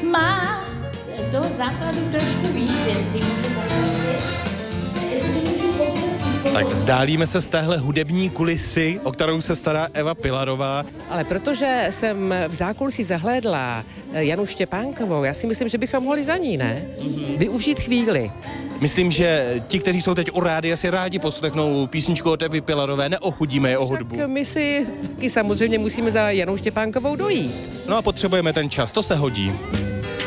má do základu trošku víc, jestli můžu poprosit. Tak vzdálíme se z téhle hudební kulisy, o kterou se stará Eva Pilarová. Ale protože jsem v zákulisí zahlédla Janu Štěpánkovou, já si myslím, že bychom mohli za ní, ne? Využít chvíli. Myslím, že ti, kteří jsou teď u rádia, si rádi poslechnou písničku od Evy Pilarové, neochudíme je o hudbu. Tak my si taky samozřejmě musíme za Janou Štěpánkovou dojít. No a potřebujeme ten čas, to se hodí.